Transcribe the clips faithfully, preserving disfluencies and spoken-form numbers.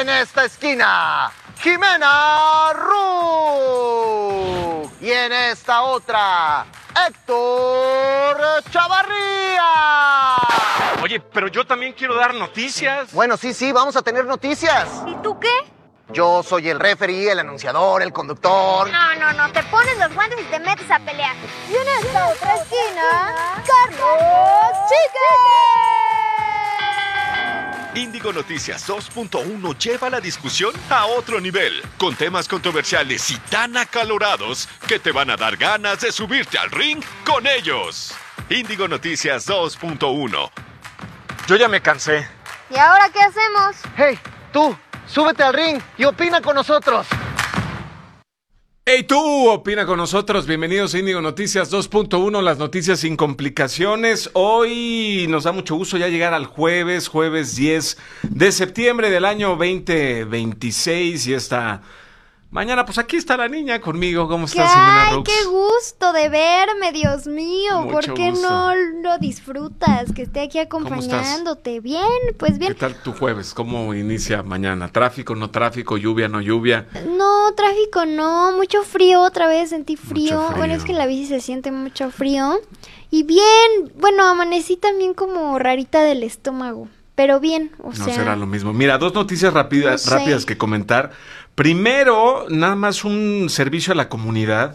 En esta esquina, Jimena Ru. Y en esta otra, Héctor Chavarría. Oye, pero yo también quiero dar noticias. Bueno, sí, sí, vamos a tener noticias. ¿Y tú qué? Yo soy el referee, el anunciador, el conductor. No, no, no, te pones los guantes y te metes a pelear. Y en esta otra esquina, Carlos Chique. Índigo Noticias dos punto uno lleva la discusión a otro nivel, con temas controversiales y tan acalorados que te van a dar ganas de subirte al ring con ellos. Índigo Noticias dos punto uno. Yo ya me cansé. ¿Y ahora qué hacemos? Hey, tú, súbete al ring y opina con nosotros. Hey, tú, opina con nosotros. Bienvenidos a Índigo Noticias dos punto uno, las noticias sin complicaciones. Hoy nos da mucho gusto ya llegar al jueves, jueves diez de septiembre del año veinte veintiséis. Y esta mañana, pues aquí está la niña conmigo. ¿Cómo estás, Jimena ¡Ay, Rux? qué gusto de verme, Dios mío! Mucho ¿Por qué gusto. no lo disfrutas? Que esté aquí acompañándote. Bien, pues bien. ¿Qué tal tu jueves? ¿Cómo inicia mañana? ¿Tráfico, no tráfico? ¿Lluvia, no lluvia? No, tráfico no, mucho frío, otra vez sentí frío. Mucho frío. Bueno, es que en la bici se siente mucho frío. Y bien, bueno, amanecí también como rarita del estómago, pero bien, o No sea... será lo mismo. Mira, dos noticias rápidas, No sé. rápidas que comentar. Primero, nada más un servicio a la comunidad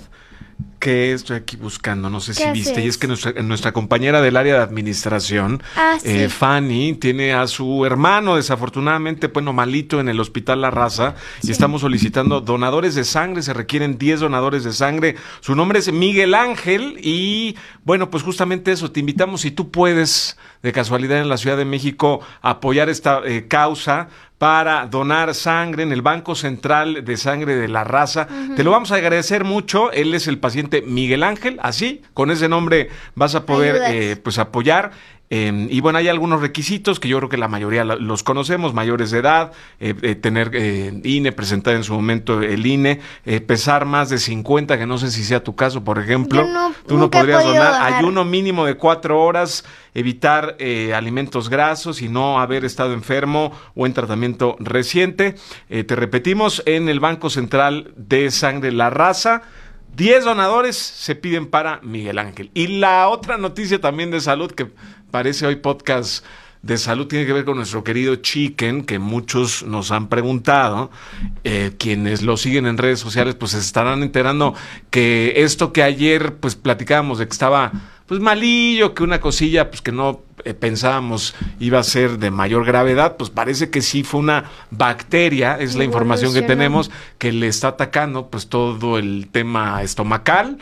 que estoy aquí buscando, no sé si ¿Qué viste, haces? y es que nuestra, nuestra compañera del área de administración, Ah, sí. eh, Fanny, tiene a su hermano desafortunadamente, bueno, malito en el hospital La Raza, y estamos solicitando donadores de sangre, se requieren diez donadores de sangre, su nombre es Miguel Ángel, y bueno, pues justamente eso, te invitamos, si tú puedes, de casualidad en la Ciudad de México, apoyar esta eh, causa, para donar sangre en el Banco Central de Sangre de La Raza. Uh-huh. Te lo vamos a agradecer mucho. Él es el paciente Miguel Ángel, así, con ese nombre vas a poder eh, pues apoyar. Eh, y bueno, hay algunos requisitos que yo creo que la mayoría los conocemos: mayores de edad, eh, eh, tener eh, I N E, presentar en su momento el I N E, eh, pesar más de cincuenta, que no sé si sea tu caso, por ejemplo. Yo no, Tú no podrías donar. donar. Ayuno mínimo de cuatro horas, evitar eh, alimentos grasos y no haber estado enfermo o en tratamiento reciente. Eh, te repetimos, en el Banco Central de Sangre La Raza, diez donadores se piden para Miguel Ángel. Y la otra noticia también de salud, que parece hoy podcast de salud, tiene que ver con nuestro querido Chicken, que muchos nos han preguntado. Eh, quienes lo siguen en redes sociales pues se estarán enterando que esto que ayer pues platicábamos de que estaba pues malillo, que una cosilla pues que no eh, pensábamos iba a ser de mayor gravedad, pues parece que sí fue una bacteria, es la información que tenemos, que le está atacando pues todo el tema estomacal.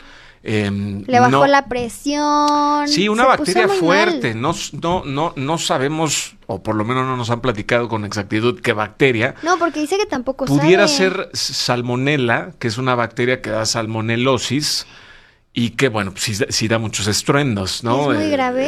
Eh, Le bajó no, la presión. Sí, una se bacteria puso muy fuerte. mal. No, no, no, no sabemos, o por lo menos no nos han platicado con exactitud qué bacteria. No, porque dice que tampoco Pudiera sabe. ser salmonela, que es una bacteria que da salmonelosis y que, bueno, pues sí, sí da muchos estruendos, ¿no? Es muy Eh, grave.